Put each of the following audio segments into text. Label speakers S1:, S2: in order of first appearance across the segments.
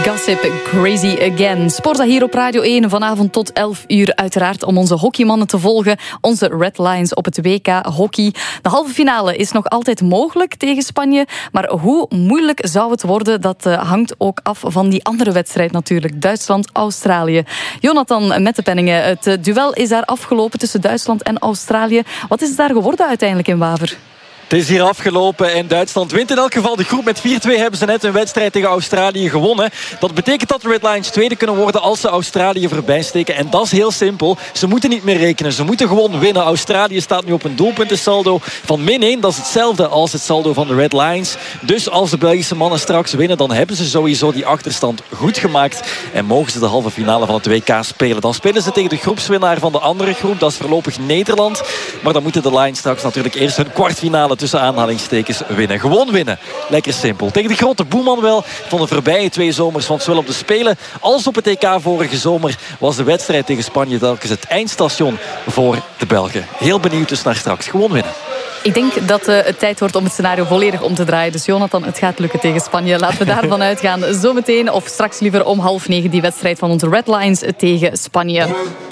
S1: Gossip Crazy Again. Sporza hier op Radio 1 vanavond tot 11 uur. Uiteraard om onze hockeymannen te volgen. Onze Red Lions op het WK hockey. De halve finale is nog altijd mogelijk tegen Spanje. Maar hoe moeilijk zou het worden, dat hangt ook af van die andere wedstrijd natuurlijk. Duitsland-Australië. Jonathan met de penningen. Het duel is daar afgelopen tussen Duitsland en Australië. Wat is het daar geworden uiteindelijk in Waver?
S2: Het is hier afgelopen en Duitsland wint in elk geval de groep. Met 4-2 hebben ze net een wedstrijd tegen Australië gewonnen. Dat betekent dat de Red Lions tweede kunnen worden als ze Australië voorbij steken. En dat is heel simpel. Ze moeten niet meer rekenen. Ze moeten gewoon winnen. Australië staat nu op een doelpuntensaldo van -1. Dat is hetzelfde als het saldo van de Red Lions. Dus als de Belgische mannen straks winnen, dan hebben ze sowieso die achterstand goed gemaakt. En mogen ze de halve finale van het WK spelen. Dan spelen ze tegen de groepswinnaar van de andere groep. Dat is voorlopig Nederland. Maar dan moeten de Lions straks natuurlijk eerst hun kwartfinale tussen aanhalingstekens winnen. Gewoon winnen. Lekker simpel. Tegen de grote boeman wel van de voorbije 2 zomers. Want zowel op de Spelen als op het EK vorige zomer was de wedstrijd tegen Spanje telkens het eindstation voor de Belgen. Heel benieuwd dus naar straks. Gewoon winnen.
S1: Ik denk dat het tijd wordt om het scenario volledig om te draaien. Dus Jonathan, het gaat lukken tegen Spanje. Laten we daarvan uitgaan. Zometeen of straks liever om 8:30 die wedstrijd van onze Red Lions tegen Spanje.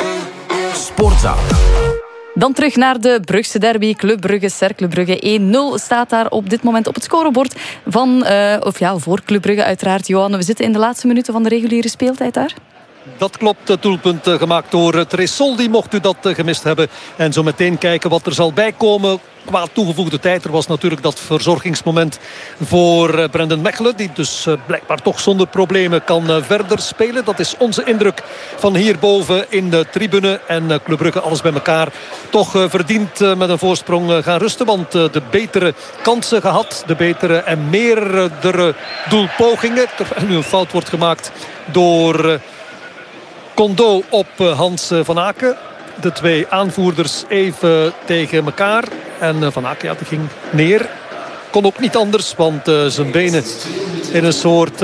S3: Sportza.
S1: Dan terug naar de Brugse derby. Club Brugge, Cercle Brugge 1-0 staat daar op dit moment op het scorebord van, voor Club Brugge uiteraard. Johan, we zitten in de laatste minuten van de reguliere speeltijd daar.
S4: Dat klopt, het doelpunt gemaakt door Tresoldi, mocht u dat gemist hebben. En zo meteen kijken wat er zal bijkomen qua toegevoegde tijd. Er was natuurlijk dat verzorgingsmoment voor Brendan Mechelen, die dus blijkbaar toch zonder problemen kan verder spelen. Dat is onze indruk van hierboven in de tribune. En Club Brugge, alles bij elkaar, toch verdient met een voorsprong gaan rusten. Want de betere kansen gehad, de betere en meerdere doelpogingen. Terwijl nu een fout wordt gemaakt door Kondo op Hans van Aken. De 2 aanvoerders even tegen elkaar. En Van Aken, die ging neer. Kon ook niet anders, want zijn benen in een soort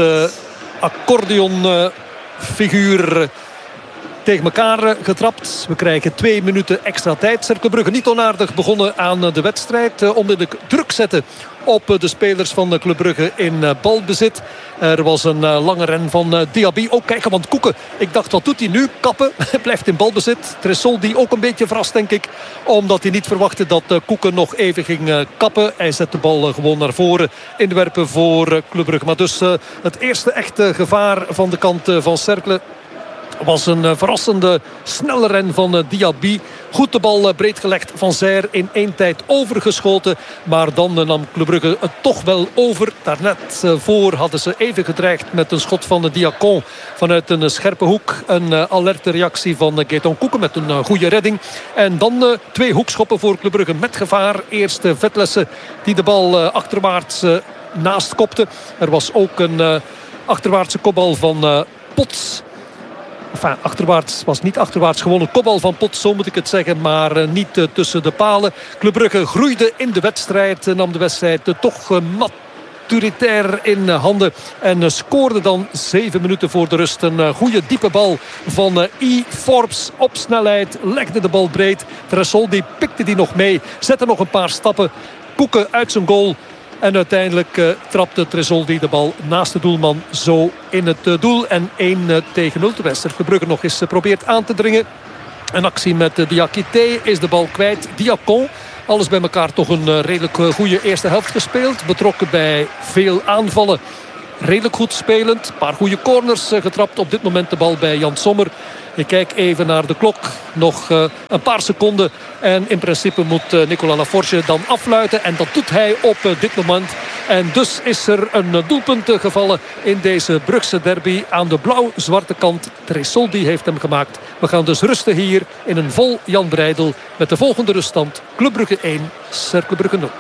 S4: accordeonfiguur tegen elkaar getrapt. We krijgen 2 minuten extra tijd. Cercle Brugge niet onaardig begonnen aan de wedstrijd. Onmiddellijk druk zetten op de spelers van Club Brugge in balbezit. Er was een lange ren van Diaby. Ook kijken, want Koeken, ik dacht, wat doet hij nu? Kappen, blijft in balbezit. Tresoldi ook een beetje verrast, denk ik. Omdat hij niet verwachtte dat Koeken nog even ging kappen. Hij zet de bal gewoon naar voren. Inwerpen voor Club Brugge. Maar dus het eerste echte gevaar van de kant van Cercle was een verrassende snelle ren van Diaby. Goed de bal breed gelegd. Van Zijr in 1 tijd overgeschoten. Maar dan nam Club Brugge het toch wel over. Daarnet voor hadden ze even gedreigd met een schot van de Diacon vanuit een scherpe hoek. Een alerte reactie van Gaëtan Koeken met een goede redding. En dan 2 hoekschoppen voor Club Brugge met gevaar. Eerst Vetlessen die de bal achterwaarts naast kopte. Er was ook een achterwaartse kopbal van Pots. Enfin, achterwaarts was niet achterwaarts, gewoon een kopbal van Pot, zo moet ik het zeggen, maar niet tussen de palen. Club Brugge groeide in de wedstrijd, nam de wedstrijd toch maturitair in handen en scoorde dan 7 minuten voor de rust. Een goede diepe bal van E. Forbes op snelheid, legde de bal breed. Tresoldi pikte die nog mee, zette nog een paar stappen. Koeken uit zijn goal. En uiteindelijk trapte Tresoldi de bal naast de doelman zo in het doel. En 1-0 terwijl Cercle Brugge nog eens probeert aan te dringen. Een actie met Diakité is de bal kwijt. Diacon, alles bij elkaar toch een redelijk goede eerste helft gespeeld. Betrokken bij veel aanvallen. Redelijk goed spelend. Een paar goede corners getrapt. Op dit moment de bal bij Jan Sommer. Ik kijk even naar de klok. Nog een paar seconden. En in principe moet Nicolas Laforge dan afluiten. En dat doet hij op dit moment. En dus is er een doelpunt gevallen in deze Brugse derby. Aan de blauw-zwarte kant. Tresoldi heeft hem gemaakt. We gaan dus rusten hier in een vol Jan Breidel. Met de volgende ruststand. Club Brugge 1, Cercle Brugge 0.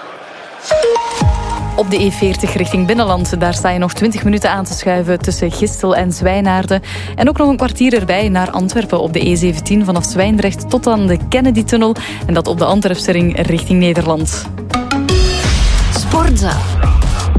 S1: Op de E40 richting Binnenland. Daar sta je nog 20 minuten aan te schuiven tussen Gistel en Zwijnaarden. En ook nog een kwartier erbij naar Antwerpen op de E17 vanaf Zwijndrecht tot aan de Kennedy-tunnel. En dat op de Antwerpse ring richting Nederland.
S3: Sportza.